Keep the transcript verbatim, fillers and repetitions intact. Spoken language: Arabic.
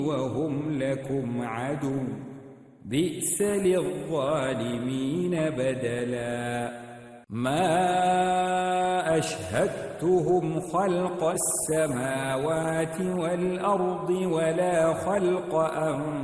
وهم لكم عدو بئس للظالمين بدلا ما أشهدتهم خلق السماوات والأرض ولا خلق أنفسهم